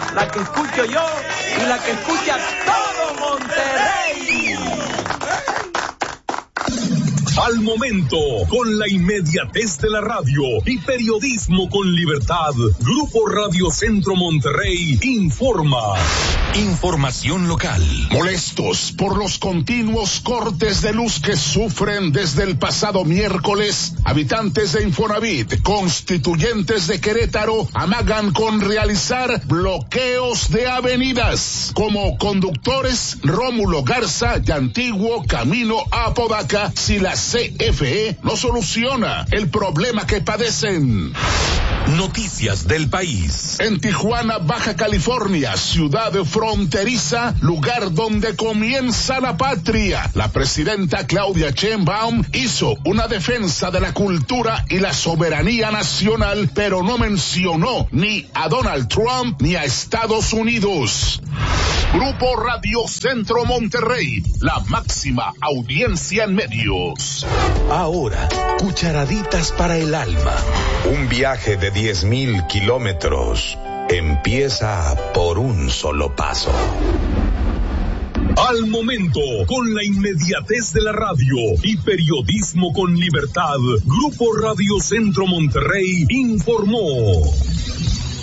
la que escucho yo y la que escucha todo Monterrey. Al momento, con la inmediatez de la radio y periodismo con libertad, Grupo Radio Centro Monterrey informa. Información local. Molestos por los continuos cortes de luz que sufren desde el pasado miércoles, habitantes de Infonavit, constituyentes de Querétaro, amagan con realizar bloqueos de avenidas. Como conductores, Rómulo Garza y Antiguo Camino a Apodaca, si la CFE no soluciona el problema que padecen. Noticias del país. En Tijuana, Baja California, ciudad fronteriza, lugar donde comienza la patria, la presidenta Claudia Sheinbaum hizo una defensa de la cultura y la soberanía nacional, pero no mencionó ni a Donald Trump ni a Estados Unidos. Grupo Radio Centro Monterrey, la máxima audiencia en medios. Ahora, cucharaditas para el alma. Un viaje de 10,000 kilómetros empieza por un solo paso. Al momento, con la inmediatez de la radio y periodismo con libertad, Grupo Radio Centro Monterrey informó.